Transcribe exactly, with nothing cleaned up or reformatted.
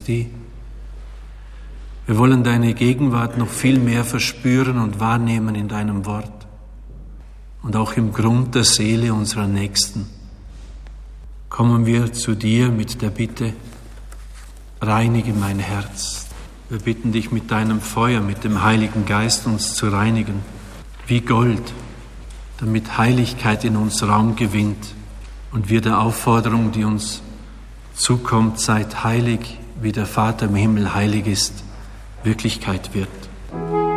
Christi. Wir wollen deine Gegenwart noch viel mehr verspüren und wahrnehmen in deinem Wort und auch im Grund der Seele unserer Nächsten. Kommen wir zu dir mit der Bitte, reinige mein Herz. Wir bitten dich mit deinem Feuer, mit dem Heiligen Geist uns zu reinigen, wie Gold, damit Heiligkeit in uns Raum gewinnt und wir der Aufforderung, die uns zukommt, seid heilig, wie der Vater im Himmel heilig ist, Wirklichkeit wird.